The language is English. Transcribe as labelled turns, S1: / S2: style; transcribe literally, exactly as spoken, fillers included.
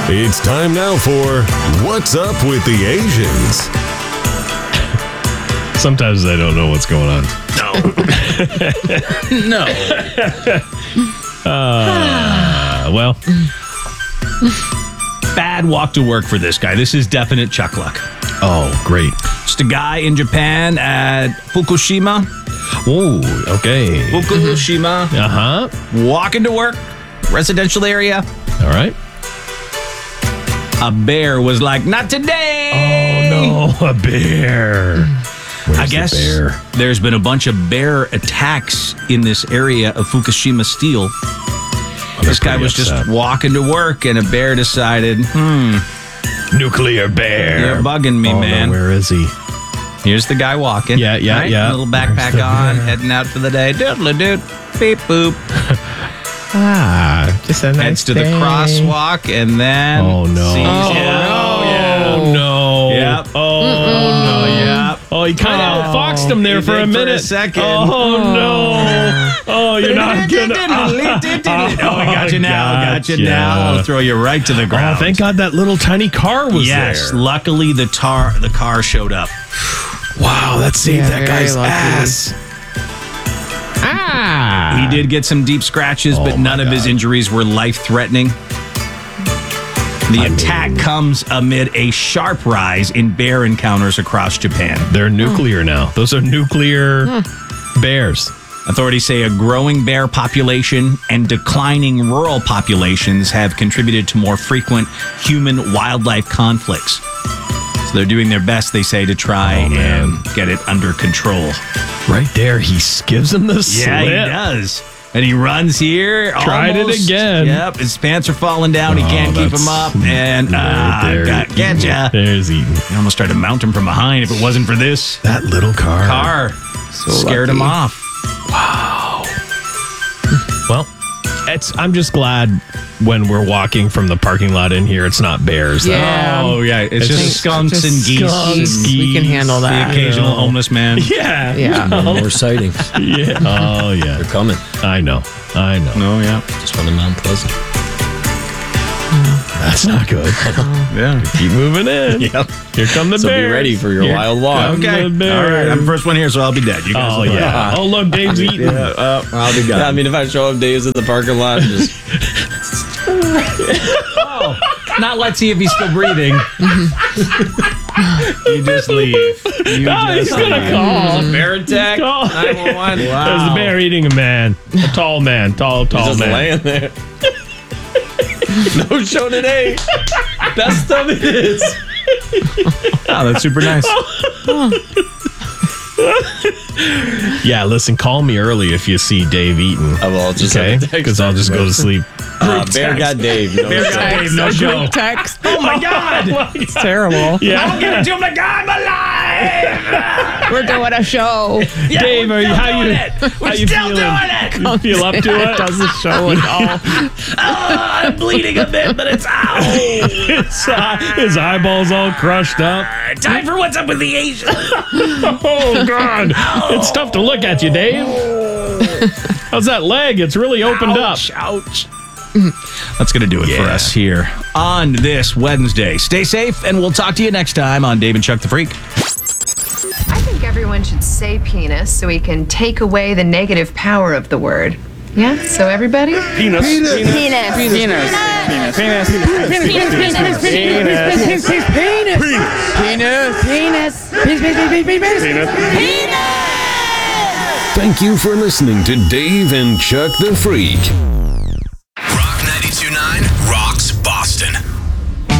S1: It's time now for What's Up with the Asians?
S2: Sometimes I don't know what's going on.
S3: No. No.
S2: Uh, well,
S3: Bad walk to work for this guy. This is definite Chuck luck.
S2: oh, great.
S3: Just a guy in Japan at Fukushima.
S2: Oh, okay.
S3: Fukushima.
S2: Uh-huh.
S3: Walking to work. Residential area.
S2: All right.
S3: A bear was like, not today.
S2: Oh, no, a bear. Where's
S3: I guess
S2: the bear?
S3: there's been a bunch of bear attacks in this area of Fukushima Steel.
S2: Oh,
S3: this guy
S2: pretty
S3: was
S2: upset.
S3: just walking to work, and a bear decided, hmm,
S2: Nuclear bear.
S3: you're bugging me,
S2: oh,
S3: man.
S2: No, where is he?
S3: Here's the guy walking.
S2: Yeah, yeah,
S3: right?
S2: yeah.
S3: Little
S2: Where's
S3: backpack
S2: the
S3: on,
S2: bear?
S3: heading out for the day. Doodle-a-doot, beep boop.
S2: Ah, just a nice
S3: Heads to the
S2: day.
S3: crosswalk, and then
S2: Oh, no.
S3: sees
S2: Oh,
S3: him.
S2: no. Oh, no.
S3: Yep.
S2: Oh, no.
S3: Yep.
S2: Oh, he kind of
S3: Oh,
S2: outfoxed him there
S3: he
S2: for
S3: did
S2: a
S3: for a
S2: minute.
S3: second.
S2: Oh, no. Oh, you're not gonna.
S3: Oh, we got you now. Got you
S2: Gotcha.
S3: now. I'll throw you right to the
S2: Oh,
S3: ground.
S2: thank God that little tiny car was
S3: Yes.
S2: there.
S3: Luckily, the tar the car showed up.
S2: Wow, that saved
S4: Yeah,
S2: that
S4: very
S2: guy's
S4: lucky.
S2: ass. Ah.
S3: He did get some deep scratches,
S2: Oh,
S3: but
S2: my
S3: none of his
S2: God.
S3: injuries were life-threatening. The
S2: I
S3: attack
S2: mean-
S3: comes amid a sharp rise in bear encounters across Japan.
S2: They're nuclear now. Those are nuclear bears.
S3: Authorities say a growing bear population and declining rural populations have contributed to more frequent human-wildlife conflicts. So they're doing their best, they say, to try
S2: Oh, man.
S3: and get it under control.
S2: Right there, he gives him the
S3: Yeah, he
S2: slip.
S3: does. And he runs here.
S2: Tried it
S3: almost.
S2: again.
S3: Yep, his pants are falling down. he
S2: Oh,
S3: can't keep
S2: that's
S3: them up. And
S2: right
S3: ah,
S2: there.
S3: got, getcha.
S2: There's Eaton.
S3: He almost tried to mount him from behind if it wasn't for this
S2: That little car.
S3: car. Scared him
S4: lucky.
S3: off.
S2: Well, it's. I'm just glad when we're walking from the parking lot in here, it's not bears.
S4: Yeah.
S3: Oh, yeah. It's,
S2: It's
S3: just
S2: just-
S3: skunks
S4: just
S3: and geese.
S2: skunks,
S4: We can handle
S3: The
S4: that.
S3: occasional
S2: know.
S3: homeless man.
S2: Yeah.
S4: Yeah.
S5: No more sightings.
S2: Yeah. Oh, yeah.
S5: They're coming.
S2: I know. I know.
S3: Oh, yeah.
S5: Just one in Mount Pleasant.
S2: That's not good.
S3: Yeah.
S2: Keep moving in.
S5: Yep.
S2: Here come the
S5: So
S2: bears.
S5: be ready for your
S2: Here
S5: wild walk.
S2: come
S3: Okay.
S2: the
S3: All
S2: bears.
S3: right. I'm the first one here, so I'll be dead. You guys
S2: Oh,
S3: will-
S2: yeah. Oh, look, Dave's eating.
S3: Uh, I'll be
S5: Yeah, I
S3: gone.
S5: mean, if I show up Dave's in the parking lot, just
S3: Not let's see if he's still breathing. You just leave. You
S2: Oh, he's
S3: just
S2: gonna
S3: leave.
S2: call.
S5: bear attack.
S2: Call.
S5: nine one one.
S2: There's the bear eating a man. A tall man. Tall, tall
S5: Just
S2: man.
S5: laying there. No show today. Best of it is.
S3: Oh, that's super nice.
S2: Yeah, listen, call me early if you see Dave eating.
S5: I will just
S2: Okay? Because I'll just go to sleep.
S5: Uh, bear got Dave. No
S3: Bear got
S5: show.
S3: Dave, no
S4: A
S3: show.
S4: group text.
S3: Oh my God!
S4: It's terrible.
S2: Yeah.
S3: Get it to him like I'm alive!
S4: We're doing a show.
S3: Yeah,
S2: Dave,
S3: we're
S2: are you,
S3: still
S2: how
S3: doing
S2: you,
S3: it. We're
S2: how you
S3: still
S2: feeling?
S3: doing it.
S2: You feel up to it?
S4: Doesn't show at all.
S3: Oh, I'm bleeding a bit, but it's out.
S2: his, eye- his eyeballs all crushed up.
S3: Time for what's up with the Asian.
S2: Oh, God. It's tough to look at you, Dave. How's that leg? It's really opened
S3: Ouch, ouch. That's going to do it for
S2: Yeah.
S3: us here on this Wednesday. Stay safe, and we'll talk to you next time on Dave and Chuck the Freak.
S6: I think everyone should say penis so we can take away the negative power of the word. Yeah? So everybody?
S7: Penis. Penis.
S4: Penis.
S7: Penis. Penis.
S1: Thank you for listening to Dave and Chuck the Freak.
S8: Rock ninety-two point nine rocks Boston.